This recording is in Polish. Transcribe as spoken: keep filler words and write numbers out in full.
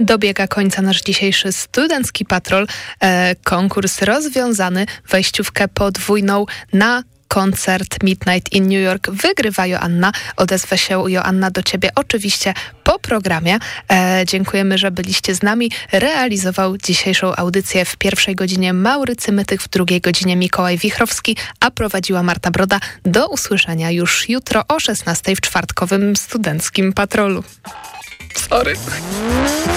Dobiega końca nasz dzisiejszy Studencki Patrol, e, konkurs rozwiązany, wejściówkę podwójną na koncert Midnight in New York wygrywa Joanna. Odezwę się, Joanna, do ciebie oczywiście po programie. E, dziękujemy, że byliście z nami. Realizował dzisiejszą audycję w pierwszej godzinie Maurycy Mytych, w drugiej godzinie Mikołaj Wichrowski, a prowadziła Marta Broda. Do usłyszenia już jutro o szesnastej w czwartkowym Studenckim Patrolu. Sorry.